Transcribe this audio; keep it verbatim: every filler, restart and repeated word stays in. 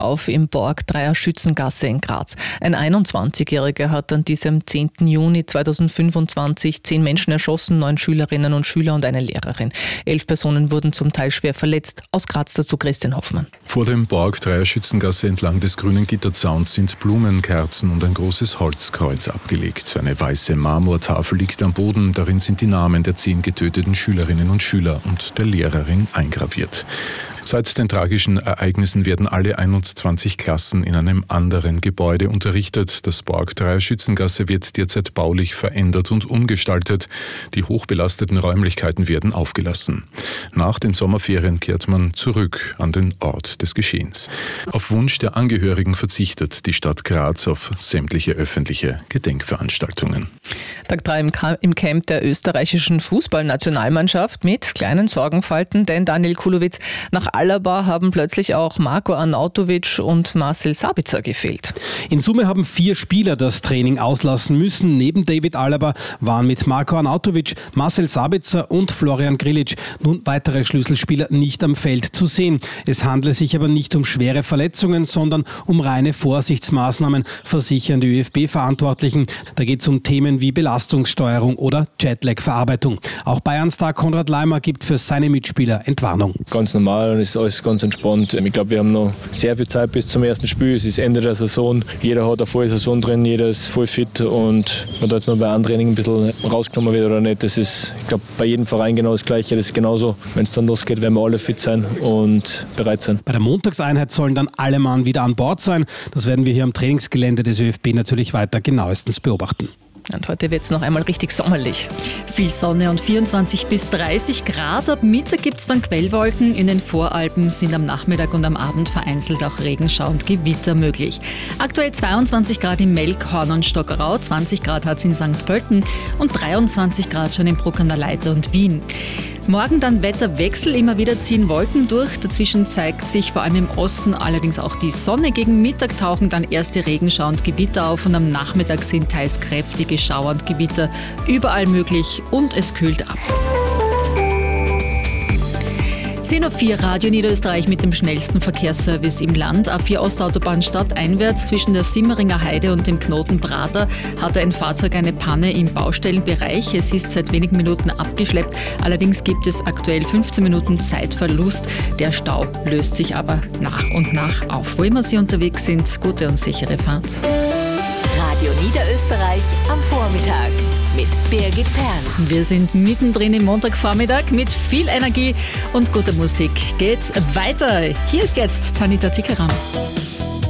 auf im Borg Dreier Schützengasse in Graz. Ein einundzwanzigjähriger hat an diesem zehnten Juni zweitausendfünfundzwanzig zehn Menschen erschossen, neun Schülerinnen und Schüler und eine Lehrerin. Elf Personen wurden zum Teil schwer verletzt. Aus Graz dazu Christian Hoffmann. Vor dem Borg Dreier Schützengasse entlang des grünen Gitterzauns sind Blumen, Kerzen und ein großes Holzkreuz abgelegt. Eine weiße Marmortafel liegt am Boden. Darin sind die Namen der zehn getöteten Schülerinnen und Schüler und der Lehrerin eingraviert. Seit den tragischen Ereignissen werden alle einundzwanzig Klassen in einem anderen Gebäude unterrichtet. Das Borg Dreier Schützengasse wird derzeit baulich verändert und umgestaltet. Die hochbelasteten Räumlichkeiten werden aufgelassen. Nach den Sommerferien kehrt man zurück an den Ort des Geschehens. Auf Wunsch der Angehörigen verzichtet die Stadt Graz auf sämtliche öffentliche Gedenkveranstaltungen. Tag drei im Camp der österreichischen Fußballnationalmannschaft mit kleinen Sorgenfalten, denn Daniel Kulowitz, nach Alaba haben plötzlich auch Marko Arnautovic und Marcel Sabitzer gefehlt. In Summe haben vier Spieler das Training auslassen müssen. Neben David Alaba waren mit Marko Arnautovic, Marcel Sabitzer und Florian Grillitsch nun weitere Schlüsselspieler nicht am Feld zu sehen. Es handle sich aber nicht um schwere Verletzungen, sondern um reine Vorsichtsmaßnahmen, versichern die ÖFB-Verantwortlichen. Da geht es um Themen wie Belastungssteuerung oder Jetlag-Verarbeitung. Auch Bayern-Star Konrad Laimer gibt für seine Mitspieler Entwarnung. Ganz normal und ist alles ganz entspannt. Ich glaube, wir haben noch sehr viel Zeit bis zum ersten Spiel. Es ist Ende der Saison. Jeder hat eine volle Saison drin, jeder ist voll fit und wenn da jetzt mal bei einem Training ein bisschen rausgenommen wird oder nicht, das ist, ich glaube, bei jedem Verein genau das Gleiche. Das ist genauso. Wenn es dann losgeht, werden wir alle fit sein und bereit sein. Bei der Montagseinheit sollen dann alle Mann wieder an Bord sein. Das werden wir hier am Trainingsgelände des ÖFB natürlich weiter genauestens beobachten. Und heute wird es noch einmal richtig sommerlich. Viel Sonne und vierundzwanzig bis dreißig Grad. Ab Mittag gibt es dann Quellwolken. In den Voralpen sind am Nachmittag und am Abend vereinzelt auch Regenschau und Gewitter möglich. Aktuell zweiundzwanzig Grad im Melkhorn und Stockerau, zwanzig Grad hat es in Sankt Pölten und dreiundzwanzig Grad schon in Bruck an der Leitha und Wien. Morgen dann Wetterwechsel, immer wieder ziehen Wolken durch. Dazwischen zeigt sich vor allem im Osten allerdings auch die Sonne. Gegen Mittag tauchen dann erste Regenschau und Gewitter auf und am Nachmittag sind teils kräftige Schauer und Gewitter überall möglich und es kühlt ab. zehn Uhr vier Radio Niederösterreich mit dem schnellsten Verkehrsservice im Land. A vier Ostautobahn stadteinwärts zwischen der Simmeringer Heide und dem Knoten Prater hatte ein Fahrzeug eine Panne im Baustellenbereich. Es ist seit wenigen Minuten abgeschleppt. Allerdings gibt es aktuell fünfzehn Minuten Zeitverlust. Der Stau löst sich aber nach und nach auf. Wo immer Sie unterwegs sind, gute und sichere Fahrt. Radio Niederösterreich am Vormittag mit Birgit Perl. Wir sind mittendrin im Montagvormittag mit viel Energie und guter Musik. Geht's weiter. Hier ist jetzt Tanita Zickeram.